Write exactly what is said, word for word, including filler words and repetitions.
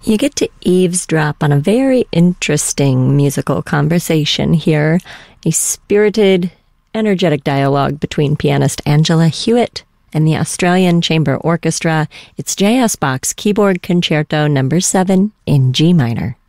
You get to eavesdrop on a very interesting musical conversation here, a spirited, energetic dialogue between pianist Angela Hewitt and the Australian Chamber Orchestra. It's J S Bach's Keyboard Concerto number seven in G minor.